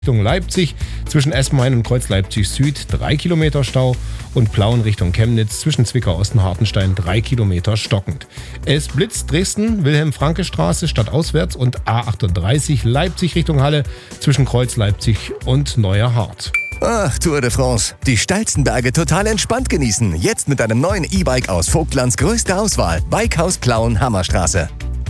Richtung Leipzig, zwischen Espenhain und Kreuz Leipzig Süd 3 Kilometer Stau und Plauen Richtung Chemnitz zwischen Zwickau Ost und Hartenstein 3 Kilometer stockend. Es blitzt Dresden, Wilhelm-Franke-Straße stadtauswärts und A38 Leipzig Richtung Halle zwischen Kreuz Leipzig und Neuer Hart. Ach, Tour de France. Die steilsten Berge total entspannt genießen. Jetzt mit einem neuen E-Bike aus Vogtlands größte Auswahl. Bikehaus Plauen, Hammerstraße.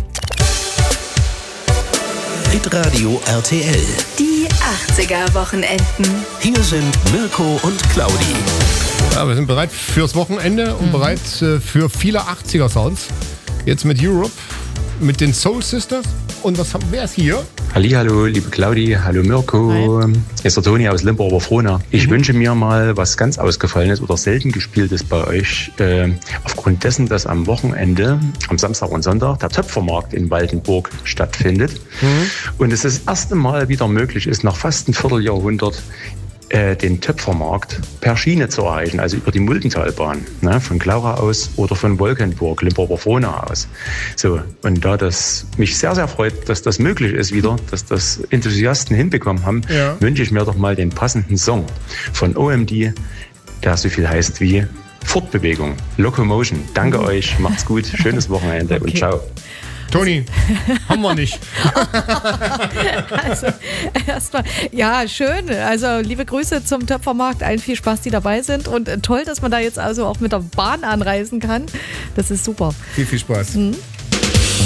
Hitradio RTL. Die 80er-Wochenenden. Hier sind Mirko und Claudi. Ja, wir sind bereit fürs Wochenende und bereit für viele 80er-Sounds. Jetzt mit Europe, mit den Soul Sisters. Und wer ist hier? Hallihallo, liebe Claudi, hallo Mirko. Hier ist der Toni aus Limburg-Oberfrohna. Ich wünsche mir mal was ganz Ausgefallenes oder selten Gespieltes bei euch. Aufgrund dessen, dass am Wochenende, am Samstag und Sonntag, der Töpfermarkt in Waldenburg stattfindet. Und es das erste Mal wieder möglich ist, nach fast einem Vierteljahrhundert den Töpfermarkt per Schiene zu erreichen, also über die Muldentalbahn, ne, von Klaura aus oder von Wolkenburg, Limburg-Oberfrohna aus. So, und da das mich sehr, sehr freut, dass das möglich ist wieder, dass das Enthusiasten hinbekommen haben, wünsche ich mir doch mal den passenden Song von OMD, der so viel heißt wie Fortbewegung, Locomotion. Danke euch, macht's gut, schönes Wochenende und ciao. Toni, haben wir nicht. Also, erstmal, ja, schön. Also, liebe Grüße zum Töpfermarkt. Allen viel Spaß, die dabei sind. Und toll, dass man da jetzt also auch mit der Bahn anreisen kann. Das ist super. Viel Spaß.